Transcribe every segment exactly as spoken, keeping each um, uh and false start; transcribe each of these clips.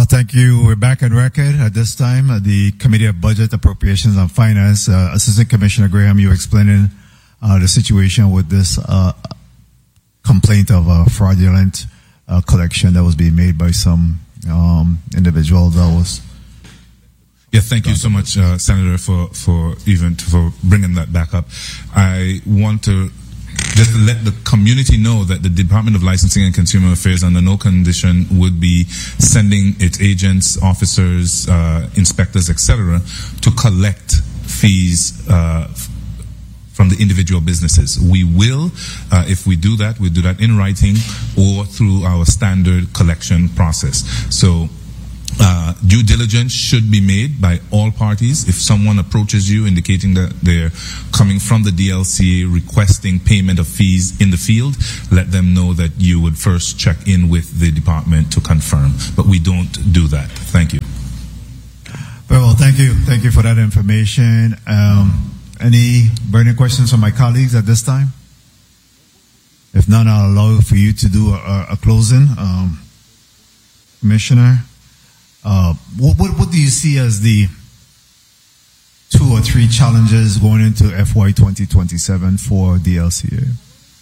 thank you. We're back on record at this time. Uh, the Committee of Budget, Appropriations and Finance, uh, Assistant Commissioner Graham, you were explaining uh, the situation with this uh, complaint of a fraudulent uh, collection that was being made by some um, individual that was. Yeah, thank you so much, uh, Senator, for, for even for bringing that back up. I want to just let the community know that the Department of Licensing and Consumer Affairs under no condition would be sending its agents, officers, uh, inspectors, et cetera, to collect fees uh, from the individual businesses. We will, uh, if we do that, we'll do that in writing or through our standard collection process. So Uh, due diligence should be made by all parties. If someone approaches you indicating that they're coming from the D L C A requesting payment of fees in the field, let them know that you would first check in with the department to confirm. But we don't do that. Thank you. Very well, thank you. Thank you for that information. Um, any burning questions from my colleagues at this time? If none, I'll allow for you to do a, a closing. Um, Commissioner? Uh, what, what, what do you see as the two or three challenges going into F Y twenty twenty-seven for D L C A?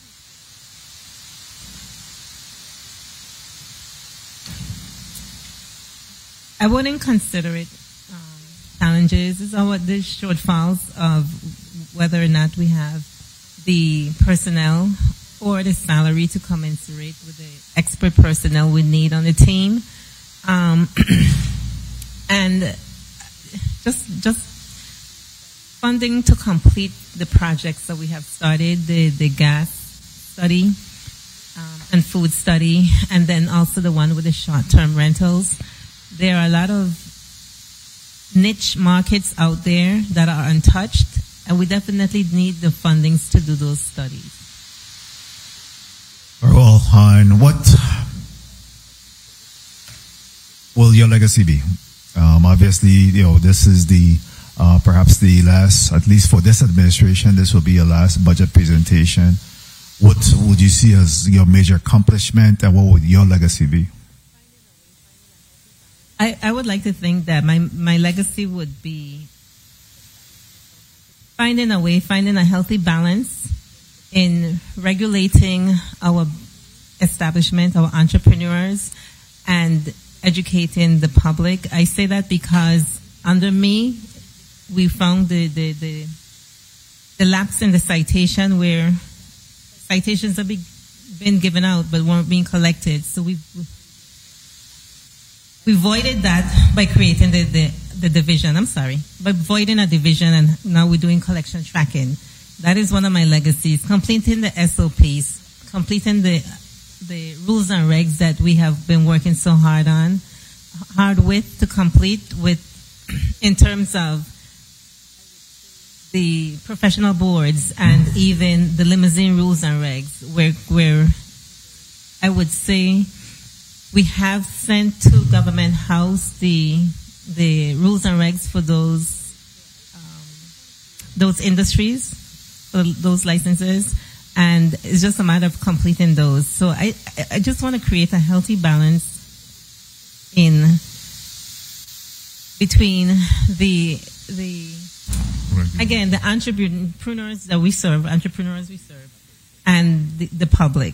I wouldn't consider it um, challenges. It's all the shortfalls of whether or not we have the personnel or the salary to commensurate with the expert personnel we need on the team. Um, and just just funding to complete the projects that we have started, the, the gas study um, and food study, and then also the one with the short-term rentals. There are a lot of niche markets out there that are untouched, and we definitely need the fundings to do those studies. Well, and what will your legacy be? Um, obviously, you know, this is the, uh, perhaps the last, at least for this administration, this will be your last budget presentation. What would you see as your major accomplishment, and what would your legacy be? I, I would like to think that my, my legacy would be finding a way, finding a healthy balance in regulating our establishment, our entrepreneurs, and educating the public. I say that because under me, we found the, the, the, the lapse in the citation where citations have been, been given out but weren't being collected. So we we voided that by creating the, the, the division. I'm sorry. By voiding a division, and now we're doing collection tracking. That is one of my legacies. Completing the S O Ps, completing the the rules and regs that we have been working so hard on, hard with to complete with, in terms of the professional boards and even the limousine rules and regs, where, where I would say we have sent to Government House the, the rules and regs for those, um, those industries, for those licenses. And it's just a matter of completing those. So I, I just want to create a healthy balance in between the the again the entrepreneurs that we serve, entrepreneurs we serve, and the, the public.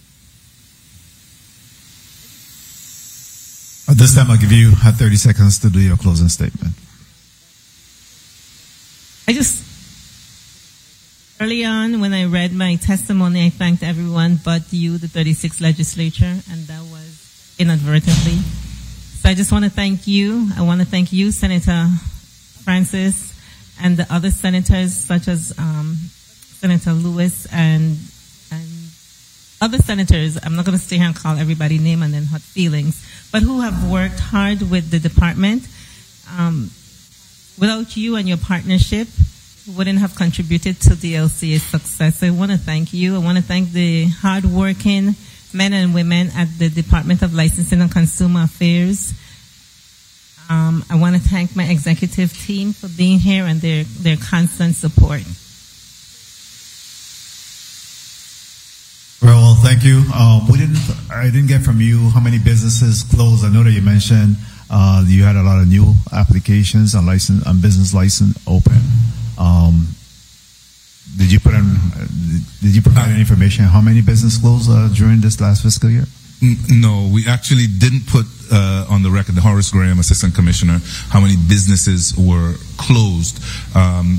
At this time, I'll give you thirty seconds to do your closing statement. I just. Early on, when I read my testimony, I thanked everyone but you, the thirty-sixth legislature, and that was inadvertently. So I just want to thank you. I want to thank you, Senator Francis, and the other senators, such as um, Senator Lewis and and other senators. I'm not going to stay here and call everybody name and then hurt feelings, but who have worked hard with the department. Um, without you and your partnership, wouldn't have contributed to D L C A's success. So I want to thank you. I want to thank the hardworking men and women at the Department of Licensing and Consumer Affairs. Um, I want to thank my executive team for being here and their, their constant support. Well, thank you. Um, we didn't. I didn't get from you how many businesses closed. I know that you mentioned uh, you had a lot of new applications on license, on business license open. Um, did you put in, did you provide any information on how many business closed uh, during this last fiscal year? No, we actually didn't put uh, on the record, the Horace Graham, Assistant Commissioner, how many businesses were closed. Um,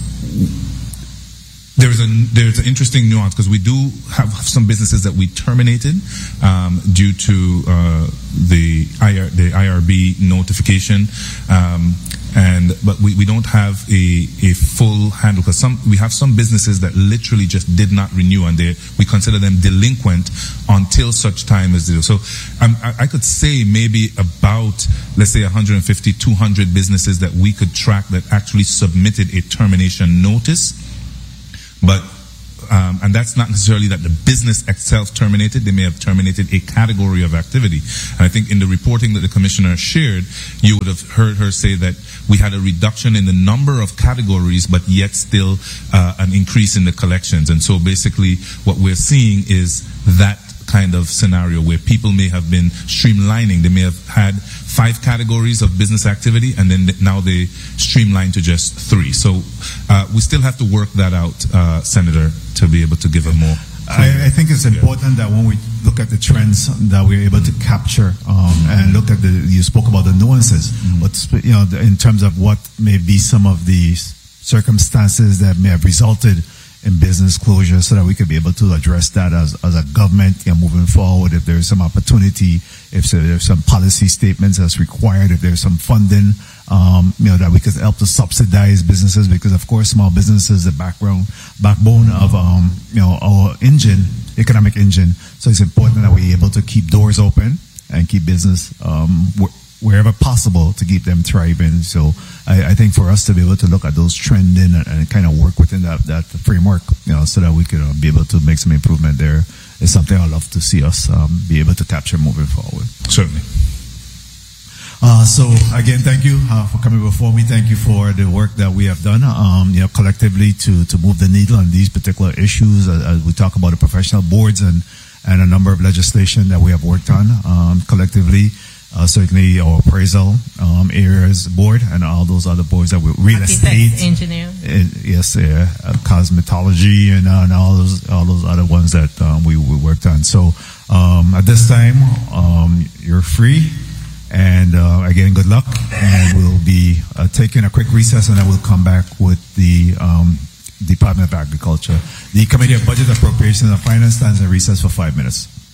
There's a there's an interesting nuance because we do have some businesses that we terminated um, due to uh, the I R, the I R B notification, um, and but we, we don't have a, a full handle because some we have some businesses that literally just did not renew and they we consider them delinquent until such time as they do. So um, I, I could say maybe about let's say one hundred fifty, two hundred businesses that we could track that actually submitted a termination notice. But, um, and that's not necessarily that the business itself terminated. They may have terminated a category of activity. And I think in the reporting that the commissioner shared, you would have heard her say that we had a reduction in the number of categories, but yet still uh, an increase in the collections. And so basically what we're seeing is that kind of scenario where people may have been streamlining. They may have had five categories of business activity and then now they streamline to just three. So uh, we still have to work that out, uh, Senator, to be able to give a more I, I think it's important yeah. that when we look at the trends that we're able to capture um, and look at the, you spoke about the nuances, mm-hmm. but you know, in terms of what may be some of the circumstances that may have resulted in business closure so that we could be able to address that as, as a government, you know, moving forward. If there's some opportunity, if so, there's some policy statements that's required, if there's some funding, um, you know, that we could help to subsidize businesses because of course small businesses is the background, backbone of, um, you know, our engine, economic engine. So it's important that we're able to keep doors open and keep business, um, wherever possible to keep them thriving. So I, I think for us to be able to look at those trending and, and kind of work within that, that framework, you know, so that we can uh, be able to make some improvement there is something I'd love to see us um, be able to capture moving forward. Certainly. Uh, so again, thank you uh, for coming before me. Thank you for the work that we have done, um, you know, collectively to, to move the needle on these particular issues as, as we talk about the professional boards and, and a number of legislation that we have worked on um, collectively. Uh, certainly our appraisal um, areas board and all those other boards that we real estate, engineer, uh, yes, uh, uh, cosmetology, and, uh, and all those all those other ones that um, we, we worked on. So um, at this time, um, you're free, and uh, again, good luck. And we'll be uh, taking a quick recess, and then we'll come back with the um, Department of Agriculture. The Committee of Budget, Appropriations, and Finance stands in recess for five minutes.